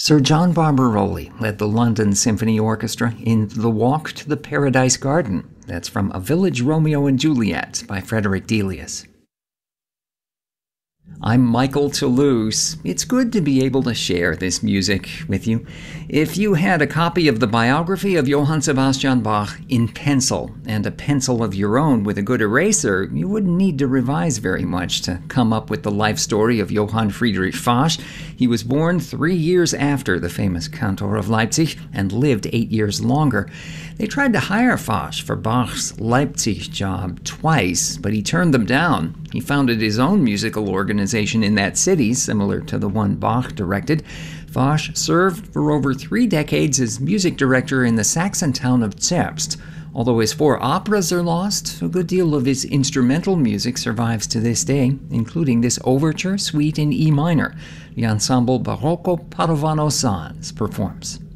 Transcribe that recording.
Sir John Barbaroli led the London Symphony Orchestra in The Walk to the Paradise Garden. That's from A Village Romeo and Juliet by Frederick Delius. I'm Michael Toulouse. It's good to be able to share this music with you. If you had a copy of the biography of Johann Sebastian Bach in pencil, and a pencil of your own with a good eraser, you wouldn't need to revise very much to come up with the life story of Johann Friedrich Fasch. He was born 3 years after the famous Cantor of Leipzig and lived 8 years longer. They tried to hire Fasch for Bach's Leipzig job twice, but he turned them down. He founded his own musical organization in that city, similar to the one Bach directed. Fasch served for over 3 decades as music director in the Saxon town of Zerbst. Although his 4 operas are lost, a good deal of his instrumental music survives to this day, including this overture suite in E minor. The ensemble Barocco Padovano Sans performs.